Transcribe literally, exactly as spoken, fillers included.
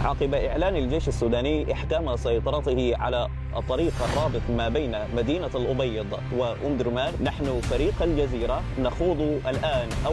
عقب إعلان الجيش السوداني إحكام سيطرته على الطريق الرابط ما بين مدينة الأبيض وأم درمان، نحن فريق الجزيرة نخوض الآن